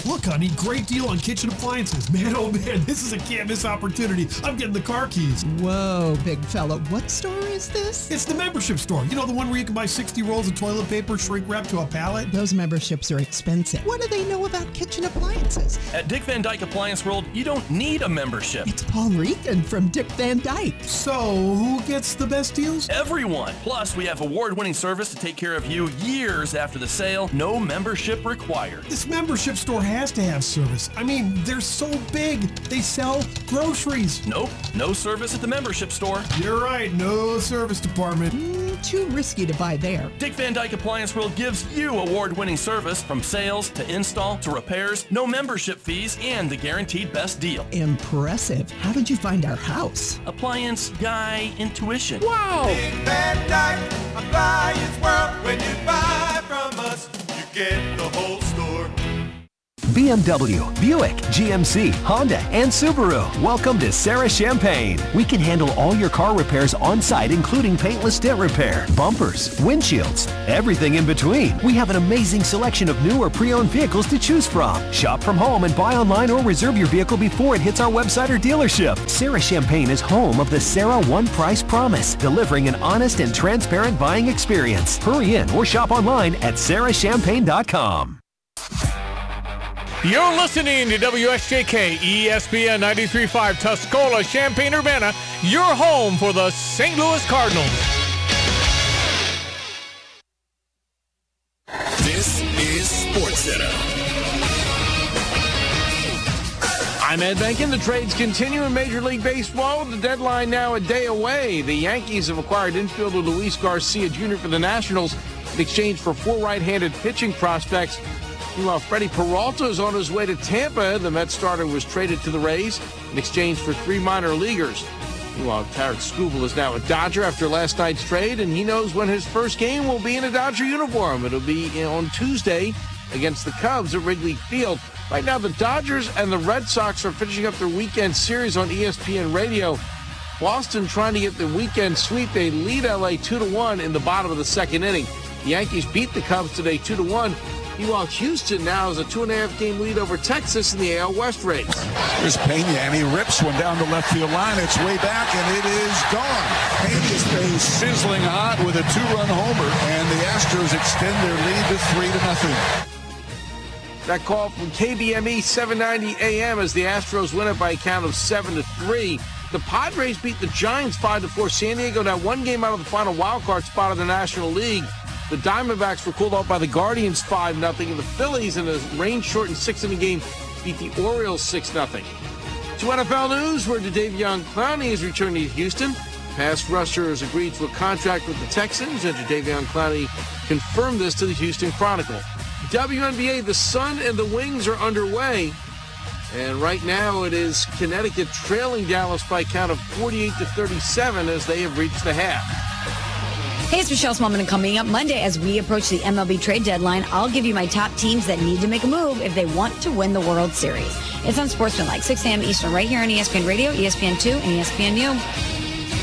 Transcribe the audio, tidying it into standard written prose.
Look, honey, great deal on kitchen appliances. Man, oh man, this is a can't miss opportunity. I'm getting the car keys. Whoa, big fella. What store is this? It's the membership store. You know, the one where you can buy 60 rolls of toilet paper shrink wrapped to a pallet? Those memberships are expensive. What do they know about kitchen appliances? At Dick Van Dyke Appliance World, you don't need a membership. It's Paul Regan from Dick Van Dyke. So, who gets the best deals? Everyone. Plus, we have award-winning service to take care of you years after the sale. No membership required. This membership store has to have service. I mean, they're so big. They sell groceries. Nope. No service at the membership store. You're right. No service department. Too risky to buy there. Dick Van Dyke Appliance World gives you award-winning service from sales to install to repairs, no membership fees, and the guaranteed best deal. Impressive. How did you find our house? Appliance Guy Intuition. Wow! Dick Van Dyke Appliance World. When you buy from us, you get the whole store. BMW, Buick, GMC, Honda, and Subaru. Welcome to Sarah Champagne. We can handle all your car repairs on site, including paintless dent repair, bumpers, windshields, everything in between. We have an amazing selection of new or pre-owned vehicles to choose from. Shop from home and buy online or reserve your vehicle before it hits our website or dealership. Sarah Champagne is home of the Sarah One Price Promise, delivering an honest and transparent buying experience. Hurry in or shop online at sarahchampagne.com. You're listening to WSJK ESPN 93.5 Tuscola, Champaign-Urbana, your home for the St. Louis Cardinals. This is SportsCenter. I'm Ed Benkin. The trades continue in Major League Baseball. The deadline now a day away. The Yankees have acquired infielder Luis Garcia Jr. for the Nationals in exchange for 4 right-handed pitching prospects. Meanwhile, Freddie Peralta is on his way to Tampa. The Mets starter was traded to the Rays in exchange for 3 minor leaguers. Meanwhile, Tarek Skubal is now a Dodger after last night's trade, and he knows when his first game will be in a Dodger uniform. It'll be on Tuesday against the Cubs at Wrigley Field. Right now, the Dodgers and the Red Sox are finishing up their weekend series on ESPN Radio. Boston trying to get the weekend sweep. They lead LA 2-1 in the bottom of the second inning. The Yankees beat the Cubs today 2-1. Meanwhile, Houston now has a 2.5-game lead over Texas in the AL West race. There's Pena, and he rips one down the left field line. It's way back, and it is gone. Pena stays sizzling hot with a 2-run homer, and the Astros extend their lead to 3-0. That call from KBME 790 AM as the Astros win it by a count of 7-3. The Padres beat the Giants 5-4. San Diego now 1 game out of the final wild card spot of the National League. The Diamondbacks were cooled off by the Guardians 5-0, and the Phillies in a rain-shortened 6-inning game beat the Orioles 6-0. To NFL news, where Jadeveon Clowney is returning to Houston. Pass rusher has agreed to a contract with the Texans, and Jadeveon Clowney confirmed this to the Houston Chronicle. WNBA, the Sun and the Wings are underway, and right now it is Connecticut trailing Dallas by a count of 48-37 as they have reached the half. Hey, it's Michelle Smallman, and coming up Monday as we approach the MLB trade deadline, I'll give you my top teams that need to make a move if they want to win the World Series. It's on Sportsmanlike, 6 a.m. Eastern, right here on ESPN Radio, ESPN2, and ESPNU.